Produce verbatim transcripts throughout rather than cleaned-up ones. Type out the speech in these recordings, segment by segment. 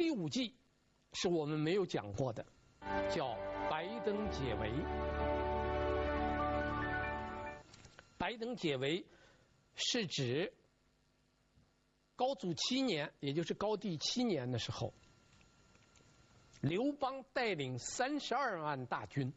第五计是我们没有讲过的，叫白登解围。白登解围是指高祖七年，也就是高帝七年的时候，刘邦带领三十二万大军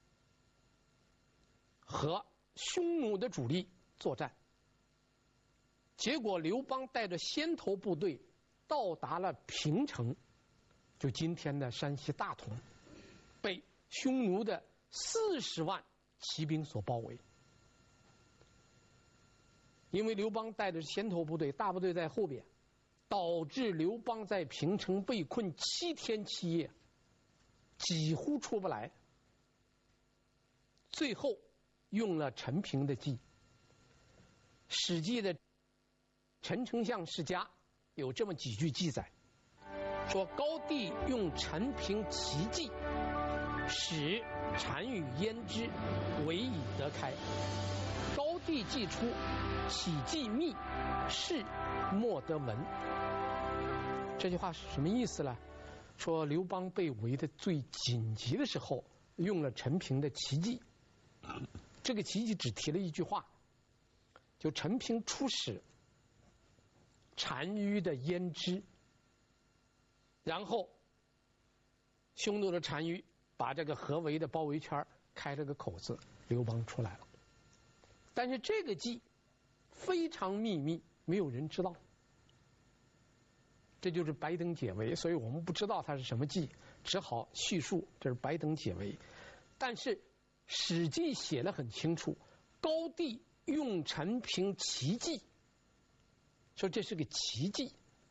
和匈奴的主力作战，结果刘邦带着先头部队到达了平城，就今天的山西大同，被匈奴的四十万骑兵所包围。因为刘邦带着先头部队，大部队在后边，导致刘邦在平城被困七天七夜，几乎出不来。最后用了陈平的计。史记的陈丞相世家有这么几句记载，说高帝用陈平奇计，使单于焉支，围以得开。高帝既出，起计密，事莫得闻。这句话是什么意思呢？说刘邦被围的最紧急的时候，用了陈平的奇计。这个奇计只提了一句话，就陈平出使单于的焉支，然后匈奴的单于把这个合围的包围圈开了个口子，刘邦出来了。但是这个计非常秘密，没有人知道，这就是白登解围。所以我们不知道它是什么计，只好叙述这是白登解围。但是史记写得很清楚，高帝用陈平奇计，说这是个奇计。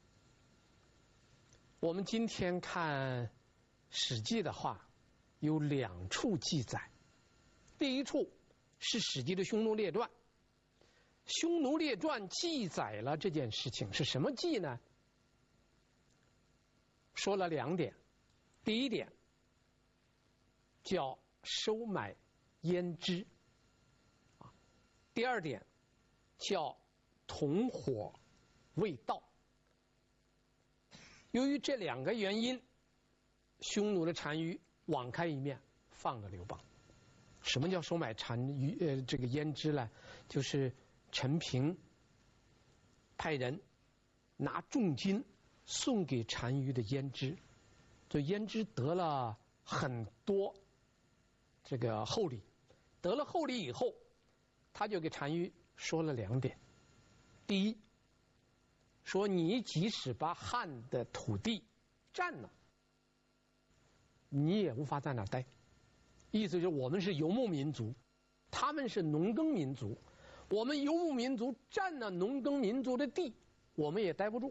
我们今天看史记的话，有两处记载。第一处是史记的匈奴列传，匈奴列传记载了这件事情是什么计呢？说了两点。第一点叫收买焉支，啊，第二点叫同伙未到。由于这两个原因，匈奴的单于网开一面，放了刘邦。什么叫收买单于呃这个焉支呢？就是陈平派人拿重金送给单于的焉支，这焉支得了很多这个厚礼，得了厚礼以后，他就给单于说了两点。第一，说你即使把汉的土地占了，你也无法在那儿待。意思就是我们是游牧民族，他们是农耕民族，我们游牧民族占了农耕民族的地，我们也待不住。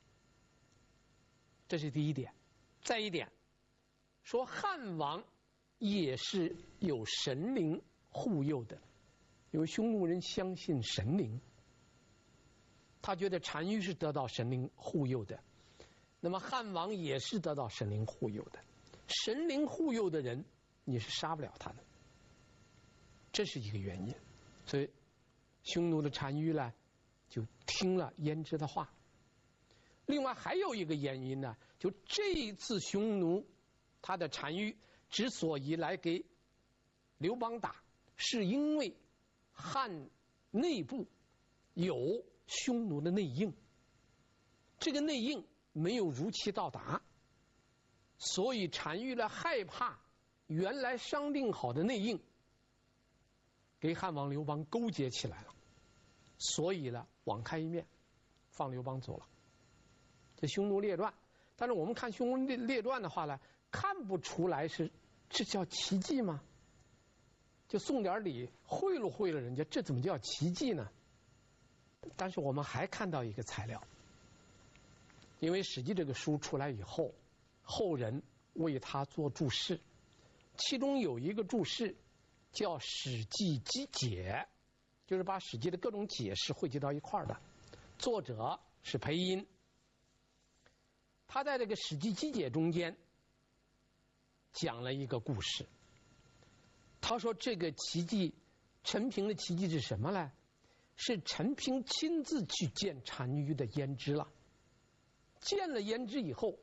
这是第一点。再一点，说汉王也是有神灵护佑的，因为匈奴人相信神灵，他觉得单于是得到神灵护佑的，那么汉王也是得到神灵护佑的。神灵护佑的人，你是杀不了他的，这是一个原因。所以匈奴的单于呢，就听了焉支的话。另外还有一个原因呢，就这一次匈奴他的单于之所以来给刘邦打，是因为汉内部有匈奴的内应，这个内应没有如期到达，所以单于呢害怕原来商定好的内应给汉王刘邦勾结起来了，所以呢网开一面，放刘邦走了。这匈奴列传。但是我们看匈奴列列传的话呢，看不出来是这叫奇迹吗？就送点礼贿赂贿赂人家，这怎么叫奇迹呢？但是我们还看到一个材料，因为《史记》这个书出来以后，后人为他做注释，其中有一个注释叫《史记集解》，就是把《史记》的各种解释汇集到一块儿的，作者是裴殷。他在这个《史记集解》中间讲了一个故事。他说这个奇迹，陈平的奇迹是什么呢？是陈平亲自去见单于的焉支了。见了焉支以后，